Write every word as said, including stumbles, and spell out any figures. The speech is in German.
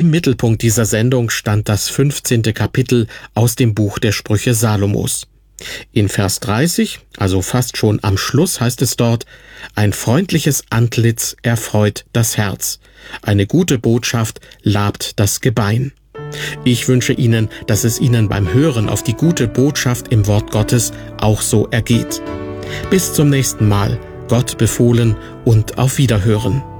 Im Mittelpunkt dieser Sendung stand das fünfzehnte Kapitel aus dem Buch der Sprüche Salomos. In Vers dreißig, also fast schon am Schluss, heißt es dort: Ein freundliches Antlitz erfreut das Herz, eine gute Botschaft labt das Gebein. Ich wünsche Ihnen, dass es Ihnen beim Hören auf die gute Botschaft im Wort Gottes auch so ergeht. Bis zum nächsten Mal, Gott befohlen und auf Wiederhören.